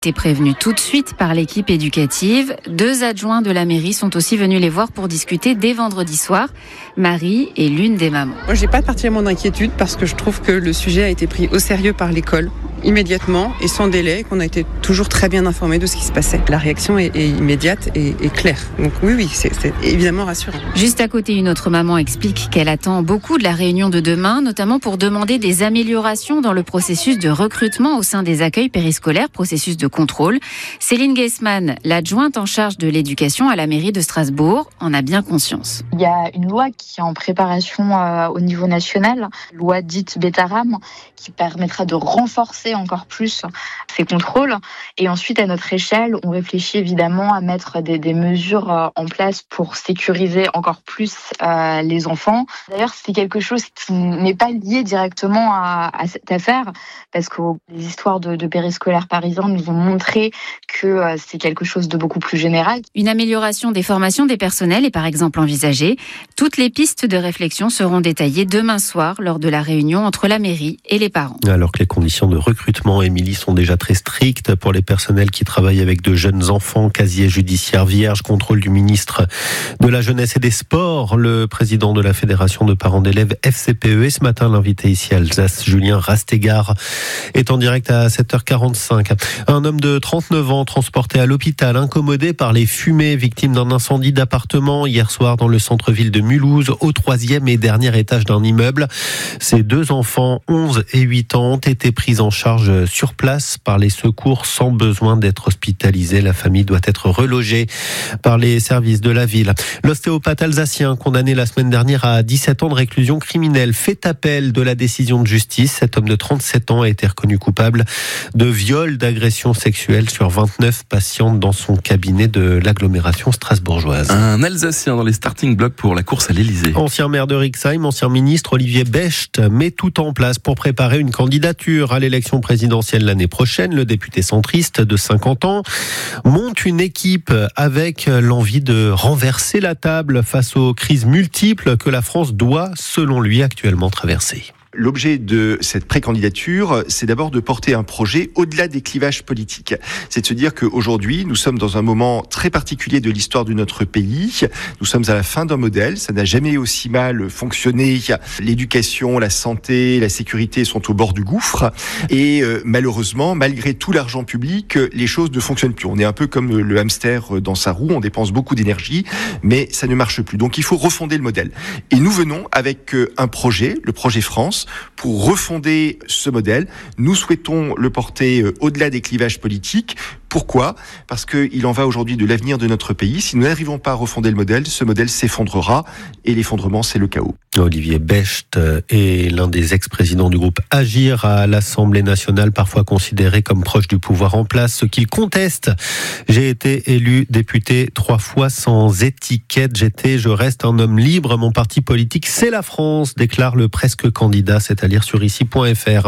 été prévenus tout de suite par l'équipe éducative. 2 adjoints de la mairie sont aussi venus les voir pour discuter dès vendredi soir. Marie est l'une des mamans. Moi, j'ai pas particulièrement d'inquiétude parce que je trouve que le sujet a été pris au sérieux par l'école, immédiatement et sans délai, qu'on a été toujours très bien informés de ce qui se passait. La réaction est immédiate et claire. Donc oui, c'est évidemment rassurant. Juste à côté, une autre maman explique qu'elle attend beaucoup de la réunion de demain, notamment pour demander des améliorations dans le processus de recrutement au sein des accueils périscolaires, processus de contrôle. Céline Geisman, l'adjointe en charge de l'éducation à la mairie de Strasbourg, en a bien conscience. Il y a une loi qui est en préparation au niveau national, loi dite Betaram, qui permettra de renforcer encore plus ces contrôles. Et ensuite, à notre échelle, on réfléchit évidemment à mettre des mesures en place pour sécuriser encore plus les enfants. D'ailleurs, c'est quelque chose qui n'est pas lié directement à cette affaire, parce que les histoires de périscolaires parisiens nous ont montré que c'est quelque chose de beaucoup plus général. Une amélioration des formations des personnels est par exemple envisagée. Toutes les pistes de réflexion seront détaillées demain soir lors de la réunion entre la mairie et les parents. Alors que les conditions de recrutement, Émilie, sont déjà très strictes pour les personnels qui travaillent avec de jeunes enfants, casier judiciaire vierge, contrôle du ministre de la Jeunesse et des Sports, le président de la Fédération de parents d'élèves FCPE. Et ce matin, l'invité ici à Alsace, Julien Rastegard, est en direct à 7h45. Un homme de 39 ans transporté à l'hôpital, incommodé par les fumées, victime d'un incendie d'appartement hier soir dans le centre-ville de Mulhouse, au 3e et dernier étage d'un immeuble. Ses 2 enfants, 11 et 8 ans, ont été pris en charge sur place par les secours sans besoin d'être hospitalisés. La famille doit être relogée par les services de la ville. L'ostéopathe alsacien, condamné la semaine dernière à 17 ans de réclusion criminelle, fait appel de la décision de justice. Cet homme de 37 ans a été reconnu coupable de viol, d'agression sexuelle sur 29 patientes dans son cabinet de l'agglomération strasbourgeoise. Un Alsacien dans les starting blocks pour la course à l'Elysée. Ancien maire de Rixheim, ancien ministre Olivier Becht met tout en place pour préparer une candidature à l'élection présidentielle l'année prochaine. Le député centriste de 50 ans monte une équipe avec l'envie de renverser la table face aux crises multiples que la France doit, selon lui, actuellement traverser. L'objet de cette précandidature, c'est d'abord de porter un projet au-delà des clivages politiques. C'est de se dire qu'aujourd'hui, nous sommes dans un moment très particulier de l'histoire de notre pays. Nous sommes à la fin d'un modèle. Ça n'a jamais aussi mal fonctionné. L'éducation, la santé, la sécurité sont au bord du gouffre. Et malheureusement, malgré tout l'argent public, les choses ne fonctionnent plus. On est un peu comme le hamster dans sa roue. On dépense beaucoup d'énergie, mais ça ne marche plus. Donc il faut refonder le modèle. Et nous venons avec un projet, le projet France, pour refonder ce modèle. Nous souhaitons le porter au-delà des clivages politiques. Pourquoi ? Parce qu'il en va aujourd'hui de l'avenir de notre pays. Si nous n'arrivons pas à refonder le modèle, ce modèle s'effondrera et l'effondrement, c'est le chaos. Olivier Becht est l'un des ex-présidents du groupe Agir à l'Assemblée nationale, parfois considéré comme proche du pouvoir en place, ce qu'il conteste. J'ai été élu député 3 fois sans étiquette. Je reste un homme libre. Mon parti politique, c'est la France, déclare le presque candidat. C'est à lire sur ici.fr.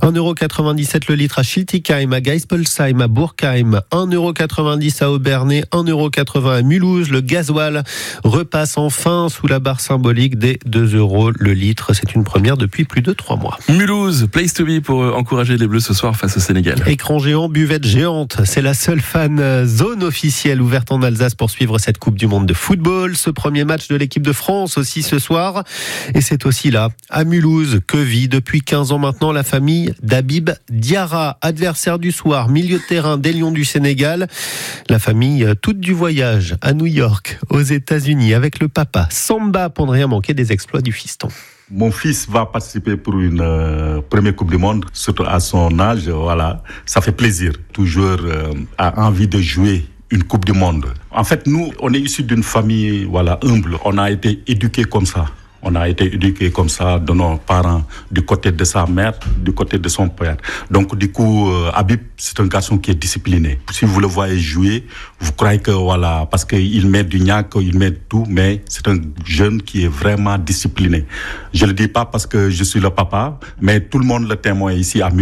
1,97€ le litre à Schiltigheim, à Geispolsheim, à Burkheim. 1,90€ à Obernai, 1,80€ à Mulhouse. Le gasoil repasse enfin sous la barre symbolique des 2€ le litre. C'est une première depuis plus de 3 mois. Mulhouse, place to be pour encourager les Bleus ce soir face au Sénégal. Écran géant, buvette géante. C'est la seule fan zone officielle ouverte en Alsace pour suivre cette Coupe du Monde de football. Ce premier match de l'équipe de France aussi ce soir. Et c'est aussi là, à Mulhouse, que vit depuis 15 ans maintenant la famille d'Habib Diarra, adversaire du soir, milieu de terrain des Lions du Sénégal. La famille toute du voyage à New York, aux États-Unis, avec le papa Samba, pour ne rien manquer des exploits du fiston. Mon fils va participer pour une première Coupe du Monde, surtout à son âge. Voilà, ça fait plaisir. Tout joueur a envie de jouer une Coupe du Monde. En fait, nous, on est issus d'une famille, humble. On a été éduqués comme ça. On a été éduqués comme ça de nos parents, du côté de sa mère, du côté de son père. Donc, du coup, Habib, c'est un garçon qui est discipliné. Si vous le voyez jouer, vous croyez que, parce qu'il met du gnac, il met tout, mais c'est un jeune qui est vraiment discipliné. Je le dis pas parce que je suis le papa, mais tout le monde le témoigne ici à Mulhouse.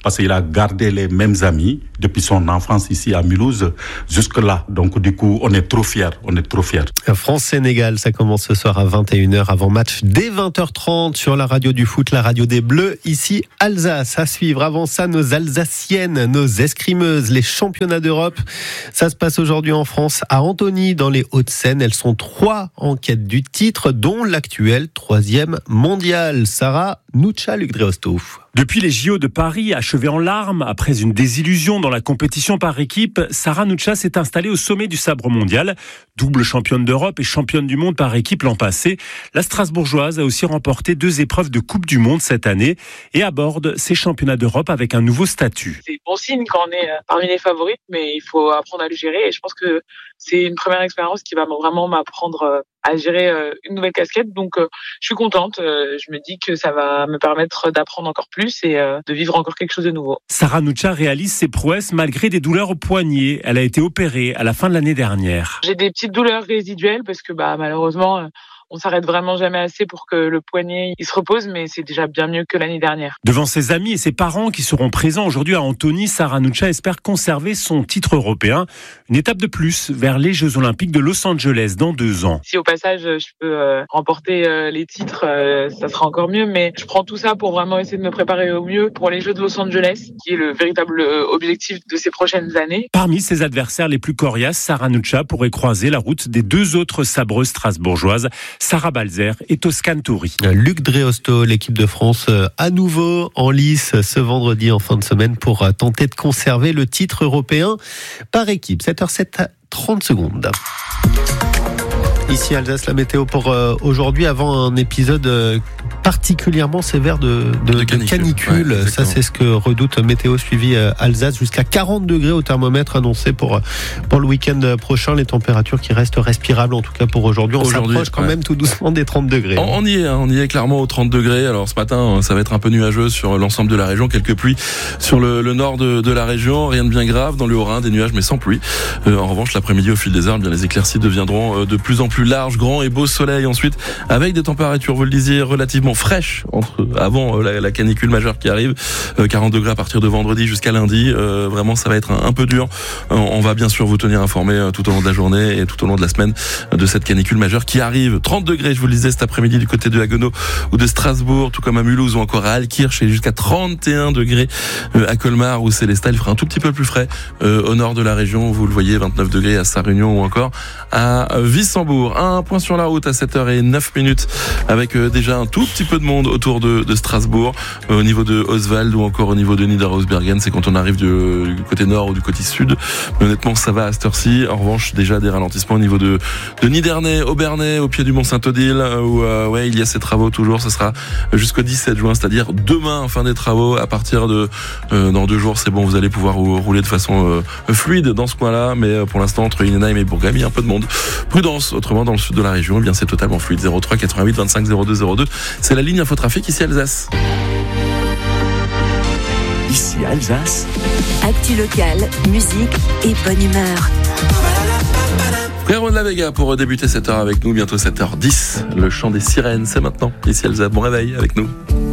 parce qu'il a gardé les mêmes amis depuis son enfance ici à Mulhouse jusque-là. Donc du coup, on est trop fiers. France-Sénégal, ça commence ce soir à 21h avant match dès 20h30 sur la radio du foot, la radio des Bleus, ici Alsace. À suivre avant ça, nos Alsaciennes, nos escrimeuses, les championnats d'Europe. Ça se passe aujourd'hui en France, à Antony, dans les Hauts-de-Seine. Elles sont 3 en quête du titre, dont l'actuelle 3e mondiale. Sarah Nucha, Luc Dreosto. Depuis les JO de Paris, achevés en larmes, après une désillusion dans la compétition par équipe, Sarah Nucha s'est installée au sommet du sabre mondial. Double championne d'Europe et championne du monde par équipe l'an passé, la Strasbourgeoise a aussi remporté 2 épreuves de Coupe du Monde cette année et aborde ces championnats d'Europe avec un nouveau statut. C'est bon signe quand on est parmi les favorites, mais il faut apprendre à le gérer et je pense que c'est une première expérience qui va vraiment m'apprendre à gérer une nouvelle casquette. Donc je suis contente, je me dis que ça va me permettre d'apprendre encore plus et de vivre encore quelque chose de nouveau. Sarah Nucha réalise ses prouesses malgré des douleurs au poignet. Elle a été opérée à la fin de l'année dernière. J'ai des petites douleurs résiduelles parce que malheureusement on s'arrête vraiment jamais assez pour que le poignet il se repose, mais c'est déjà bien mieux que l'année dernière. Devant ses amis et ses parents qui seront présents aujourd'hui à Antony, Sarah Nucha espère conserver son titre européen. Une étape de plus vers les Jeux Olympiques de Los Angeles dans 2 ans. Si au passage je peux remporter les titres, ça sera encore mieux, mais je prends tout ça pour vraiment essayer de me préparer au mieux pour les Jeux de Los Angeles, qui est le véritable objectif de ces prochaines années. Parmi ses adversaires les plus coriaces, Sarah Nucha pourrait croiser la route des 2 autres sabreuses strasbourgeoises, Sarah Balzer et Toscane Toury. Luc Dreosto, l'équipe de France à nouveau en lice ce vendredi en fin de semaine pour tenter de conserver le titre européen par équipe. 7h07, 30 secondes. Ici Alsace, la météo pour aujourd'hui, avant un épisode particulièrement sévère de canicule. Ouais, ça, c'est ce que redoute Météo Suivi Alsace. Jusqu'à 40 degrés au thermomètre annoncé pour le week-end prochain. Les températures qui restent respirables, en tout cas pour aujourd'hui. On s'approche quand même tout doucement des 30 degrés. On y est clairement aux 30 degrés. Alors ce matin, ça va être un peu nuageux sur l'ensemble de la région. Quelques pluies sur le nord de la région. Rien de bien grave. Dans le Haut-Rhin, des nuages mais sans pluie. En revanche, l'après-midi, au fil des heures, bien les éclaircies deviendront de plus en plus large, grand et beau soleil ensuite, avec des températures, vous le disiez, relativement fraîches avant la canicule majeure qui arrive. 40 degrés à partir de vendredi jusqu'à lundi. Vraiment, ça va être un peu dur. On va bien sûr vous tenir informés tout au long de la journée et tout au long de la semaine de cette canicule majeure qui arrive. 30 degrés, je vous le disais, cet après-midi du côté de Haguenau ou de Strasbourg, tout comme à Mulhouse ou encore à Altkirch, et jusqu'à 31 degrés à Colmar ou Célestat. Il fera un tout petit peu plus frais au nord de la région. Vous le voyez, 29 degrés à Sarre-Union ou encore à Wissembourg. Un point sur la route à 7h09 avec déjà un tout petit peu de monde autour de Strasbourg, au niveau de Oswald ou encore au niveau de Niederhausbergen. C'est quand on arrive du côté nord ou du côté sud. Mais honnêtement, ça va à cette heure-ci. En revanche, déjà des ralentissements au niveau de Nidernais, Aubernais, au pied du Mont Saint-Odile, où il y a ces travaux toujours. Ce sera jusqu'au 17 juin, c'est-à-dire demain, fin des travaux. À partir de dans 2 jours, c'est bon, vous allez pouvoir rouler de façon fluide dans ce coin-là. Mais pour l'instant, entre Innenheim et Bourgheim, il y a un peu de monde. Prudence, autrement dans le sud de la région, eh bien c'est totalement fluide. 03 88 25 02 02. C'est la ligne Infotrafic ici Alsace. Ici Alsace. Actu local, musique et bonne humeur. Frérot de la Vega pour débuter cette heure avec nous, bientôt 7h10. Le chant des sirènes, c'est maintenant. Ici Alsace, bon réveil avec nous.